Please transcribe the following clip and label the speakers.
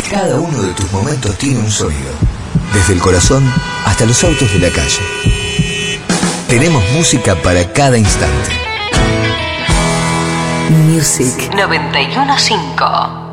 Speaker 1: Cada uno de tus momentos tiene un sonido, desde el corazón hasta los autos de la calle. Tenemos música para cada instante.
Speaker 2: Music 91.5.